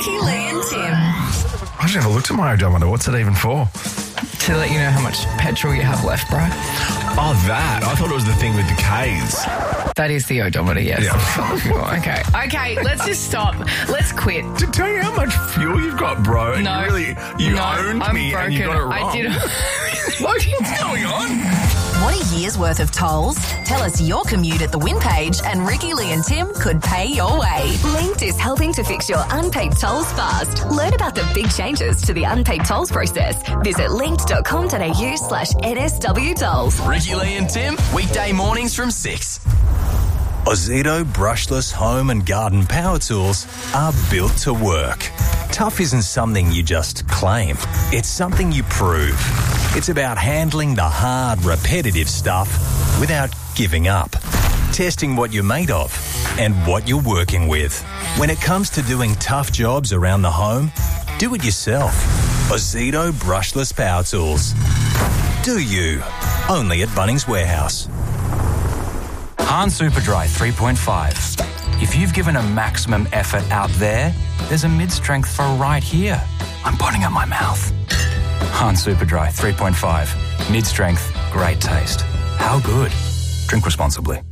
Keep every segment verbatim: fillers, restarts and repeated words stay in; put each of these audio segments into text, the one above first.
Ricky, Lee and Tim. I should have looked at my odometer. What's it even for? To let you know how much petrol you have left, bro. Oh, that. I thought it was the thing with the K's. That is the odometer, yes. Yeah. okay. Okay, let's just stop. Let's quit. To tell you how much fuel you've got, bro. And No. You really, you no, owned I'm me broken. and you got it wrong. I did. What's going on? Want a year's worth of tolls? Tell us your commute at the Win page and Ricky, Lee and Tim could pay your way. Linked is helping to fix your unpaid tolls fast. Learn about the big changes to the unpaid tolls process. Visit linked.com.au slash NSW tolls. Ricky, Lee and Tim, weekday mornings from six. Ozito brushless home and garden power tools are built to work. Tough isn't something you just claim. It's something you prove. It's about handling the hard, repetitive stuff without giving up. Testing what you're made of and what you're working with. When it comes to doing tough jobs around the home, do it yourself. Ozito brushless power tools. Do you? Only at Bunnings Warehouse. Han Superdry three point five. If you've given a maximum effort out there, there's a mid-strength for right here. I'm putting up my mouth. Han Superdry three point five. Mid-strength, great taste. How good? Drink responsibly.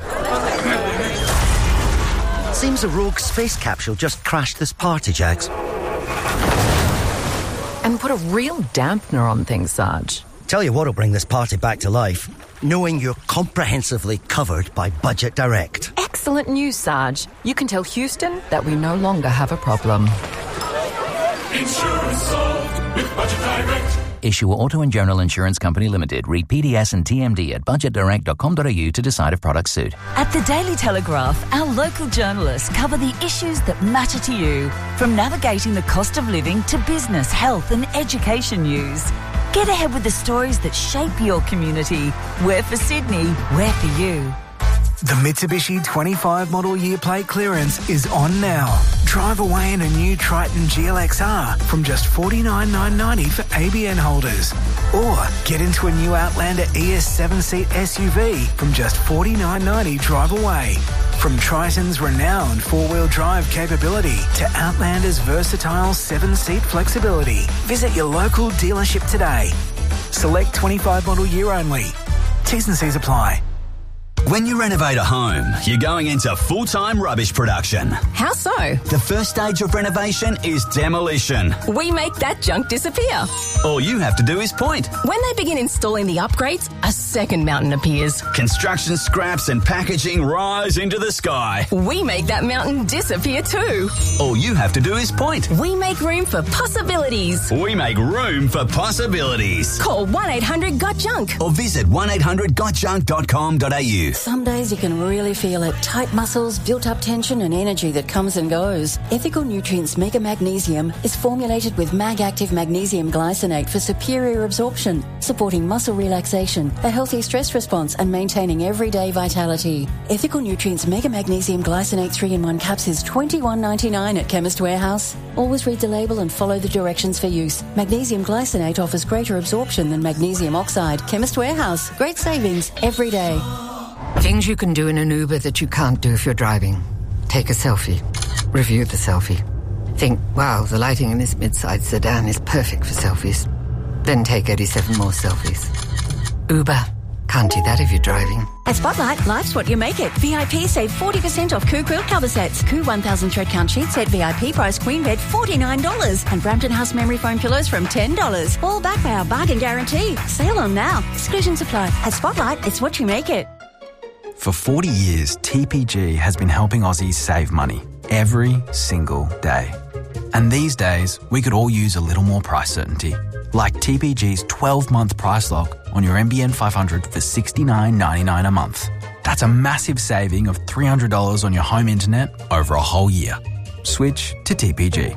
Seems a rogue space capsule just crashed this party, Jags. And put a real dampener on things, Sarge. Tell you what'll bring this party back to life. Knowing you're comprehensively covered by Budget Direct. Excellent news, Sarge. You can tell Houston that we no longer have a problem. Insurance solved with Budget Direct. Issue Auto and General Insurance Company Limited. Read P D S and T M D at budget direct dot com dot a u to decide if products suit. At the Daily Telegraph, our local journalists cover the issues that matter to you, from navigating the cost of living to business, health and education news. Get ahead with the stories that shape your community. We're for Sydney, we're for you. The Mitsubishi twenty-five model year plate clearance is on now. Drive away in a new Triton G L X R from just forty-nine thousand nine hundred ninety dollars for A B N holders. Or get into a new Outlander E S seven-seat S U V from just forty-nine thousand nine hundred ninety dollars drive away. From Triton's renowned four-wheel drive capability to Outlander's versatile seven-seat flexibility. Visit your local dealership today. Select twenty-five model year only. T's and C's apply. When you renovate a home, you're going into full-time rubbish production. How so? The first stage of renovation is demolition. We make that junk disappear. All you have to do is point. When they begin installing the upgrades, a second mountain appears. Construction scraps and packaging rise into the sky. We make that mountain disappear too. All you have to do is point. We make room for possibilities. We make room for possibilities. Call one eight hundred got junk or visit one eight hundred got junk dot com dot a u. Some days you can really feel it. Tight muscles, built-up tension and energy that comes and goes. Ethical Nutrients Mega Magnesium is formulated with Mag-Active Magnesium Glycinate for superior absorption, supporting muscle relaxation, a healthy stress response and maintaining everyday vitality. Ethical Nutrients Mega Magnesium Glycinate three in one caps is twenty-one ninety-nine at Chemist Warehouse. Always read the label and follow the directions for use. Magnesium Glycinate offers greater absorption than magnesium oxide. Chemist Warehouse. Great savings every day. Things you can do in an Uber that you can't do if you're driving. Take a selfie. Review the selfie. Think, wow, the lighting in this mid-size sedan is perfect for selfies. Then take eighty-seven more selfies. Uber. Can't do that if you're driving. At Spotlight, life's what you make it. V I P save forty percent off Koo quilt cover sets. Koo one thousand thread count sheet set V I P price queen bed forty-nine dollars. And Brampton House memory foam pillows from ten dollars. All backed by our bargain guarantee. Sale on now. Exclusions apply. At Spotlight, it's what you make it. For forty years, T P G has been helping Aussies save money every single day. And these days, we could all use a little more price certainty. Like T P G's twelve-month price lock on your N B N five hundred for sixty-nine ninety-nine a month. That's a massive saving of three hundred dollars on your home internet over a whole year. Switch to T P G.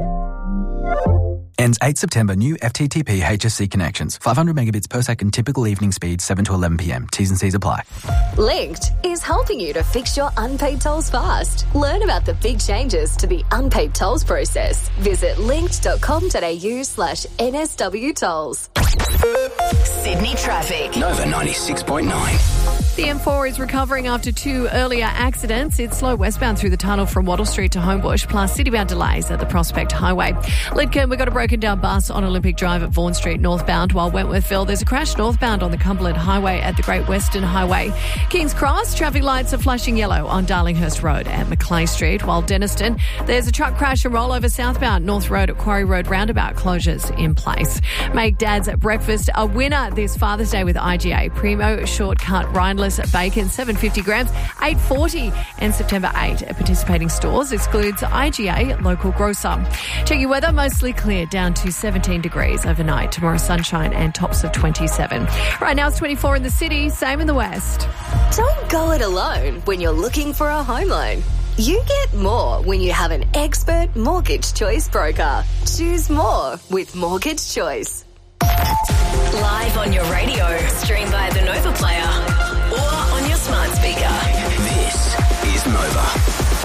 Ends eighth September. New F T T P H S C connections. five hundred megabits per second typical evening speed, seven to eleven p.m. T's and C's apply. Linked is helping you to fix your unpaid tolls fast. Learn about the big changes to the unpaid tolls process. Visit linked.com.au slash NSW tolls. Sydney traffic. Nova ninety-six point nine. The M four is recovering after two earlier accidents. It's slow westbound through the tunnel from Wattle Street to Homebush, plus citybound delays at the Prospect Highway. Lidcombe, we've got a broken down bus on Olympic Drive at Vaughan Street northbound, while Wentworthville, there's a crash northbound on the Cumberland Highway at the Great Western Highway. Kings Cross, traffic lights are flashing yellow on Darlinghurst Road at Macleay Street, while Denniston, there's a truck crash and rollover southbound North Road at Quarry Road roundabout closures in place. Make Dad's breakfast a winner this Father's Day with I G A. Primo shortcut rindless bacon, seven hundred fifty grams, eight forty, and September eighth at participating stores. Excludes I G A local grocer. Check your weather, mostly clear, down to seventeen degrees overnight. Tomorrow sunshine and tops of twenty-seven. Right now it's twenty-four in the city, same in the west. Don't go it alone when you're looking for a home loan. You get more when you have an expert mortgage choice broker. Choose more with Mortgage Choice. Live on your radio, stream via the Nova Player or on your smart speaker. This is Nova.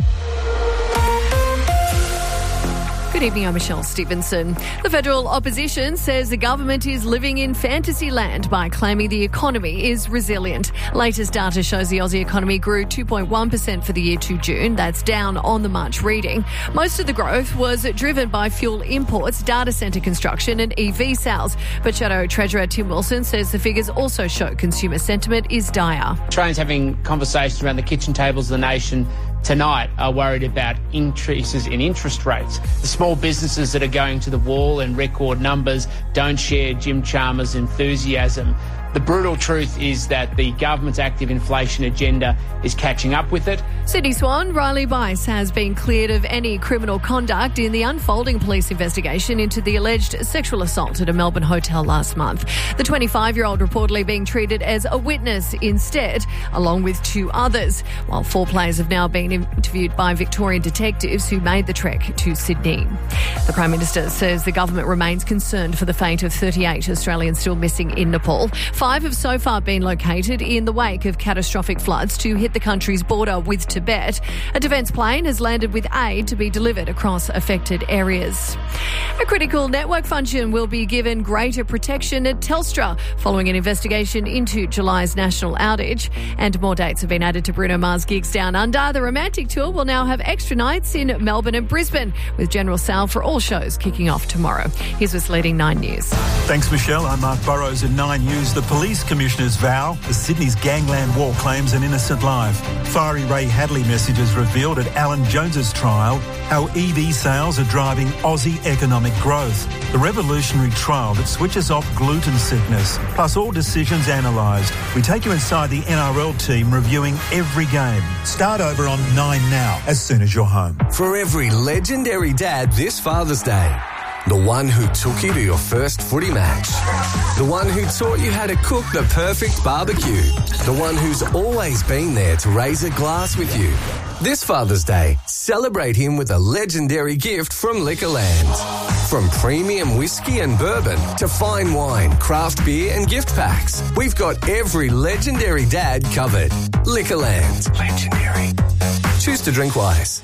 Good evening, I'm Michelle Stevenson. The federal opposition says the government is living in fantasy land by claiming the economy is resilient. Latest data shows the Aussie economy grew two point one percent for the year to June. That's down on the March reading. Most of the growth was driven by fuel imports, data centre construction and E V sales. But Shadow Treasurer Tim Wilson says the figures also show consumer sentiment is dire. Australians having conversations around the kitchen tables of the nation tonight are worried about increases in interest rates. The small businesses that are going to the wall in record numbers don't share Jim Chalmers' enthusiasm. The brutal truth is that the government's active inflation agenda is catching up with it. Sydney Swan, Riley Bice has been cleared of any criminal conduct in the unfolding police investigation into the alleged sexual assault at a Melbourne hotel last month. The twenty-five-year-old reportedly being treated as a witness instead, along with two others, while four players have now been interviewed by Victorian detectives who made the trek to Sydney. The Prime Minister says the government remains concerned for the fate of thirty-eight Australians still missing in Nepal. Five have so far been located in the wake of catastrophic floods to hit the country's border with Tibet. A defence plane has landed with aid to be delivered across affected areas. A critical network function will be given greater protection at Telstra following an investigation into July's national outage. And more dates have been added to Bruno Mars' gigs down under. The romantic tour will now have extra nights in Melbourne and Brisbane, with general sale for all shows kicking off tomorrow. Here's what's leading Nine News. Thanks, Michelle. I'm Mark Burrows in Nine News. The police commissioners vow as Sydney's gangland war claims an innocent life. Fiery Ray Hadley messages revealed at Alan Jones's trial how E V sales are driving Aussie economic growth. The revolutionary trial that switches off gluten sickness, plus all decisions analysed. We take you inside the N R L team reviewing every game. Start over on Nine now, as soon as you're home. For every legendary dad this Father's Day. The one who took you to your first footy match. The one who taught you how to cook the perfect barbecue. The one who's always been there to raise a glass with you. This Father's Day, celebrate him with a legendary gift from Liquorland. From premium whiskey and bourbon to fine wine, craft beer and gift packs, we've got every legendary dad covered. Liquorland. Legendary. Choose to drink wise.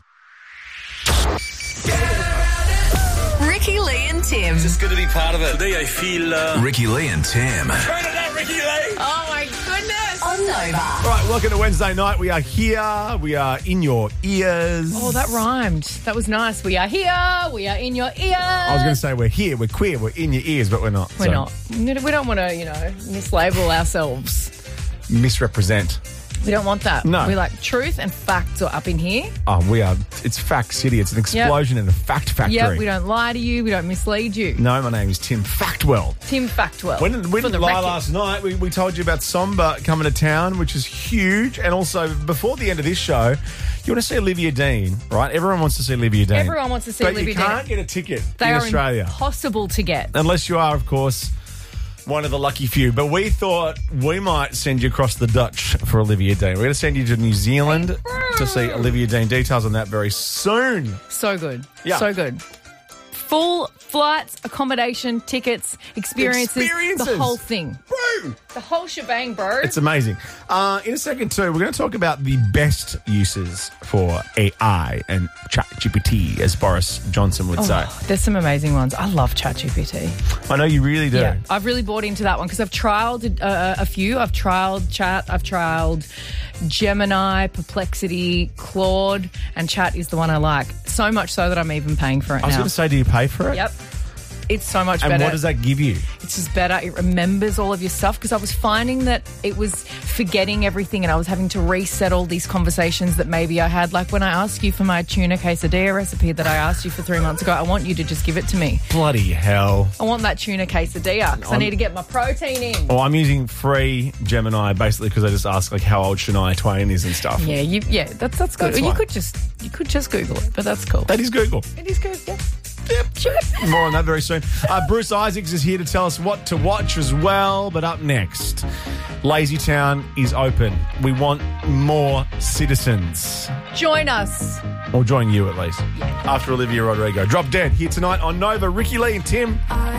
Ricky Lee and Tim. Just good to be part of it. Today I feel... Uh... Ricky Lee and Tim. Turn it up, Ricky Lee. Oh, my goodness. On Nova. All right, welcome to Wednesday night. We are here. We are in your ears. Oh, that rhymed. That was nice. We are here. We are in your ears. I was going to say we're here. We're queer. We're in your ears, but we're not. We're so. not. We don't want to, you know, mislabel ourselves. Misrepresent. We don't want that. No. We like truth and facts are up in here. Oh, we are. It's Fact City. It's an explosion yep. in the fact factory. Yeah, we don't lie to you. We don't mislead you. No, my name is Tim Factwell. Tim Factwell. When we didn't lie record. last night, we, we told you about Somba coming to town, which is huge. And also, before the end of this show, you want to see Olivia Dean, right? Everyone wants to see Olivia Dean. Everyone wants to see but Olivia Dean. But you can't get a ticket they in are Australia. Impossible to get. Unless you are, of course, one of the lucky few. But we thought we might send you across the Dutch for Olivia Dean. We're going to send you to New Zealand to see Olivia Dean. Details on that very soon. So good. Yeah. So good. Full Flights, accommodation, tickets, experiences, Experiences. the whole thing. Bro! The whole shebang, bro. It's amazing. Uh, in a second, too, we're going to talk about the best uses for A I and ChatGPT, as Boris Johnson would Oh, say. there's some amazing ones. I love ChatGPT. I know you really do. Yeah, I've really bought into that one because I've trialed uh, a few. I've trialed Chat, I've trialed Gemini, Perplexity, Claude, and Chat is the one I like. So much so that I'm even paying for it I was now. going to say, do you pay for it? Yep. It's so much And better. what does that give you? It's just better. It remembers all of your stuff because I was finding that it was forgetting everything and I was having to reset all these conversations that maybe I had. Like when I asked you for my tuna quesadilla recipe that I asked you for three months ago, I want you to just give it to me. Bloody hell. I want that tuna quesadilla because I I'm- need to get my protein in. Well, I'm using free Gemini basically because I just ask like how old Shania Twain is and stuff. Yeah, you, yeah, that's that's good. That's you fine. could just you could just Google it, but that's cool. That is Google. It is good. Yeah. More on that very soon. Uh, Bruce Isaacs is here to tell us what to watch as well. But up next, Lazy Town is open. We want more citizens. Join us. Or join you at least. After Olivia Rodrigo. Drop Dead here tonight on Nova. Ricky Lee and Tim.